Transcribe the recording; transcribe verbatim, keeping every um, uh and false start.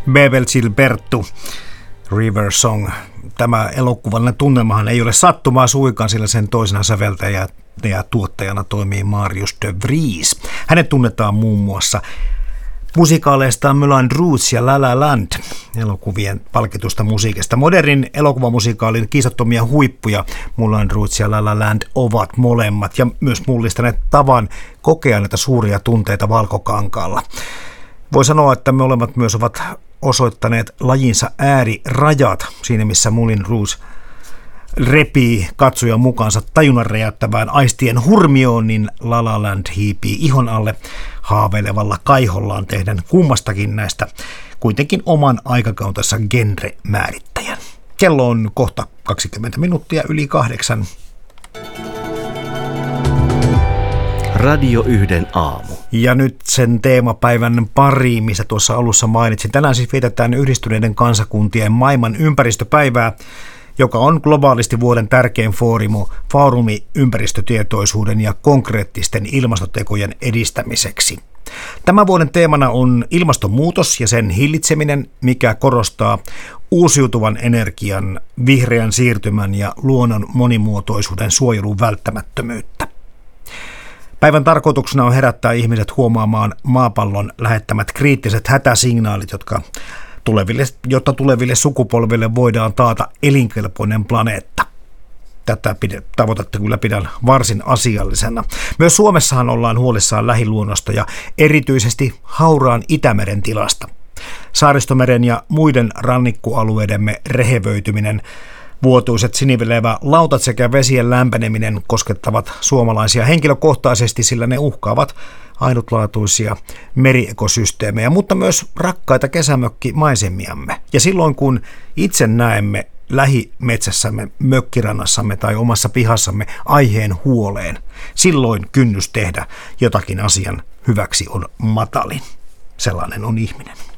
Bevel Gilberto, River Song. Tämä elokuvallinen tunnelmahan ei ole sattumaa suinkaan, sillä sen toisena säveltäjä ja tuottajana toimii Marius de Vries. Hänet tunnetaan muun muassa musikaaleistaan Moulin Rouge ja La La Land, elokuvien palkitusta musiikista. Modernin elokuvamusikaalin kiisattomia huippuja Moulin Rouge ja La La Land ovat molemmat ja myös mullistaneet tavan kokea näitä suuria tunteita valkokankaalla. Voi sanoa, että molemmat myös ovat osoittaneet lajinsa äärirajat siinä, missä Moulin Rouge repii katsojan mukaansa tajunnan räjäyttävään aistien hurmioon, niin La La Land hiipii ihon alle haaveilevalla kaihollaan tehden kummastakin näistä kuitenkin oman aikakautensa genre-määrittäjän. Kello on kohta kaksikymmentä minuuttia yli kahdeksan. Radio yhden aamu. Ja nyt sen teemapäivän pariin, missä tuossa alussa mainitsin. Tänään siis vietetään Yhdistyneiden kansakuntien maailman ympäristöpäivää, joka on globaalisti vuoden tärkein foorumi, foorumi ympäristötietoisuuden ja konkreettisten ilmastotekojen edistämiseksi. Tämän vuoden teemana on ilmastonmuutos ja sen hillitseminen, mikä korostaa uusiutuvan energian, vihreän siirtymän ja luonnon monimuotoisuuden suojelun välttämättömyyttä. Päivän tarkoituksena on herättää ihmiset huomaamaan maapallon lähettämät kriittiset hätäsignaalit, jotka tuleville, jotta tuleville sukupolville voidaan taata elinkelpoinen planeetta. Tätä tavoitetta kyllä pidän varsin asiallisena. Myös Suomessahan ollaan huolissaan lähiluonnosta ja erityisesti hauraan Itämeren tilasta. Saaristomeren ja muiden rannikkoalueidemme rehevöityminen, vuotuiset sinivilevä lautat sekä vesien lämpeneminen koskettavat suomalaisia henkilökohtaisesti, sillä ne uhkaavat ainutlaatuisia meriekosysteemejä, mutta myös rakkaita kesämökkimaisemiamme. Ja silloin kun itse näemme lähimetsässämme, mökkirannassamme tai omassa pihassamme aiheen huoleen, silloin kynnys tehdä jotakin asian hyväksi on matalin. Sellainen on ihminen.